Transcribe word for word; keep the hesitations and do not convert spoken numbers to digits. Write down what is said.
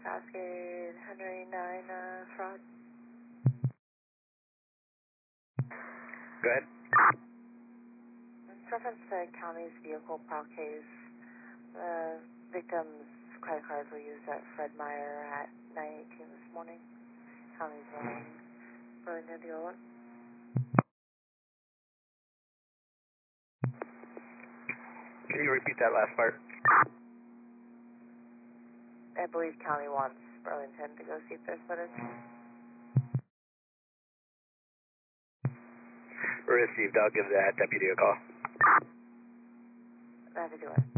Cascade, Henry nine, uh, fraud. Go ahead. In reference to county's vehicle proc case, the victim's credit cards were used at Fred Meyer at nine eighteen this morning. County's running for a new dealer. Can you repeat that last part? I believe county wants Burlington to go see if there's footage. Received. I'll give that deputy a call. I have to do it.